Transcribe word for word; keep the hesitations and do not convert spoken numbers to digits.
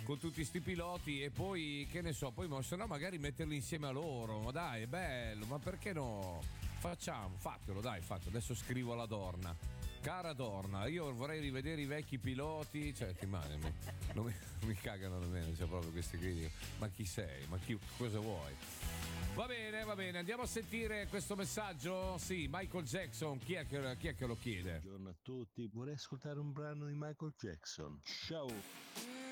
con tutti sti piloti e poi che ne so, poi ma se no magari metterli insieme a loro, ma dai, è bello, ma perché no? Facciamo, fatelo, dai, fatelo. Adesso scrivo alla Dorna. Cara Dorna, io vorrei rivedere i vecchi piloti, cioè ti immagini, mi- non mi, mi cagano nemmeno, cioè proprio questi critici. Ma chi sei? Ma chi, cosa vuoi? Va bene, va bene, andiamo a sentire questo messaggio. Sì, Michael Jackson, chi è che, chi è che lo chiede? Buongiorno a tutti, vorrei ascoltare un brano di Michael Jackson. Ciao!